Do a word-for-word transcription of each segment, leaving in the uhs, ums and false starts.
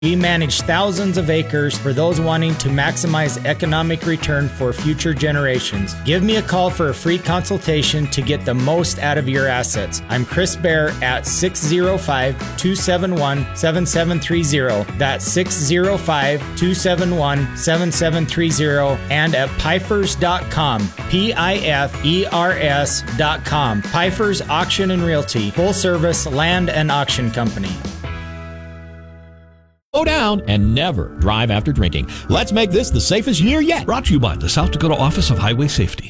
We manage thousands of acres for those wanting to maximize economic return for future generations. Give me a call for a free consultation to get the most out of your assets. I'm Chris Bear at six oh five, two seven one, seven seven three oh. That's six oh five, two seven one, seven seven three oh and at pifers dot com. P I F E R S dot com. Pifers Auction and Realty, full service land and auction company. Slow down and never drive after drinking. Let's make this the safest year yet. Brought to you by the South Dakota Office of Highway Safety.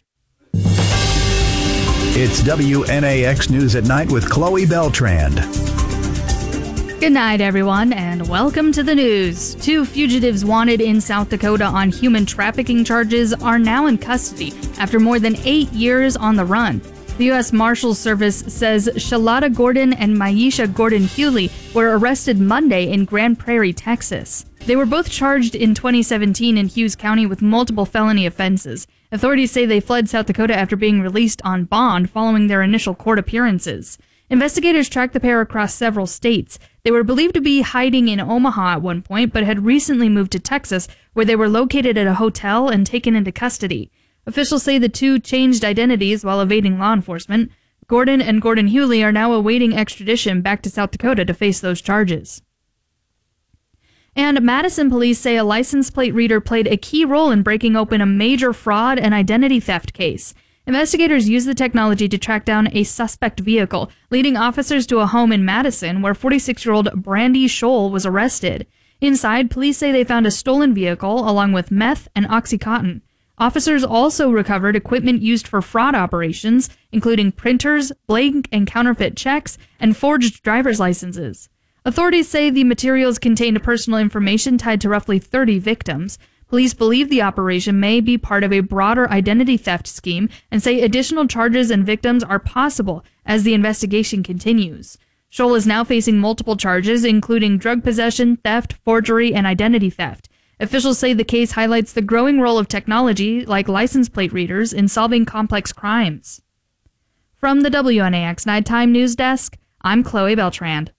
It's W N A X News at Night with Chloe Beltrand. Good night, everyone, and welcome to the news. Two fugitives wanted in South Dakota on human trafficking charges are now in custody after more than eight years on the run. The U S Marshals Service says Shalata Gordon and Maisha Gordon-Hewley were arrested Monday in Grand Prairie, Texas. They were both charged in twenty seventeen in Hughes County with multiple felony offenses. Authorities say they fled South Dakota after being released on bond following their initial court appearances. Investigators tracked the pair across several states. They were believed to be hiding in Omaha at one point, but had recently moved to Texas, where they were located at a hotel and taken into custody. Officials say the two changed identities while evading law enforcement. Gordon and Gordon-Hewley are now awaiting extradition back to South Dakota to face those charges. And Madison police say a license plate reader played a key role in breaking open a major fraud and identity theft case. Investigators used the technology to track down a suspect vehicle, leading officers to a home in Madison where forty-six-year-old Brandy Scholl was arrested. Inside, police say they found a stolen vehicle along with meth and OxyContin. Officers also recovered equipment used for fraud operations, including printers, blank and counterfeit checks, and forged driver's licenses. Authorities say the materials contained personal information tied to roughly thirty victims. Police believe the operation may be part of a broader identity theft scheme and say additional charges and victims are possible as the investigation continues. Scholl is now facing multiple charges, including drug possession, theft, forgery, and identity theft. Officials say the case highlights the growing role of technology, like license plate readers, in solving complex crimes. From the W N A X Nighttime News Desk, I'm Chloe Beltrand.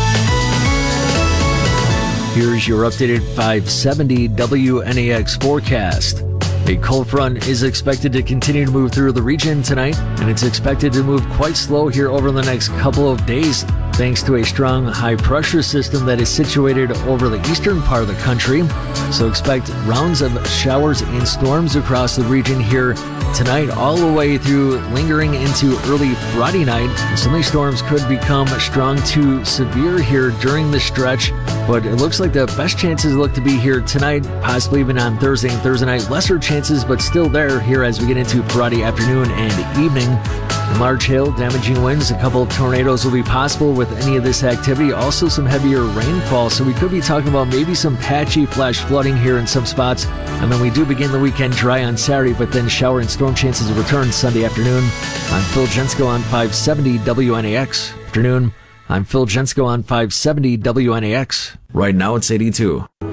Here's your updated five seventy W N A X forecast. A cold front is expected to continue to move through the region tonight, and it's expected to move quite slow here over the next couple of days, thanks to a strong high-pressure system that is situated over the eastern part of the country. So expect rounds of showers and storms across the region here tonight, all the way through lingering into early Friday night. Some of these storms could become strong to severe here during the stretch, but it looks like the best chances look to be here tonight, possibly even on Thursday and Thursday night. Lesser chances, but still there here as we get into Friday afternoon and evening. Large hail, damaging winds, a couple of tornadoes will be possible with any of this activity. Also some heavier rainfall, so we could be talking about maybe some patchy flash flooding here in some spots. And then we do begin the weekend dry on Saturday, but then shower and storm chances return Sunday afternoon. I'm Phil Jensko on five seventy W N A X. Afternoon. I'm Phil Jensko on five seventy W N A X. Right now it's eighty-two.